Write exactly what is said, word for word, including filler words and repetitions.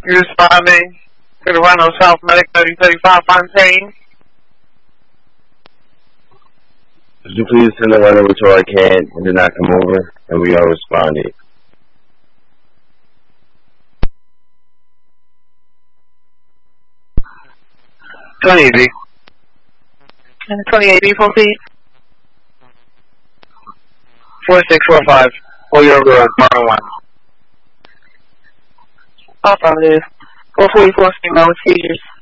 You responding to the Rhino South Medic thirty thirty-five Fontaine? Could you please send the one over to our can and did not come over, and we are responding. twenty-eight B. And twenty-eight B, proceed. four six four five, Holyoke Road, Martin one. Affirmative. four forty-four, St. Louis, seizures.